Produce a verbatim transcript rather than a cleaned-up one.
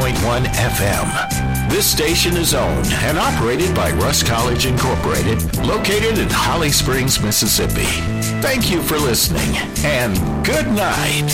point one F M. This station is owned and operated by Russ College Incorporated, located in Holly Springs, Mississippi. Thank you for listening, and good night.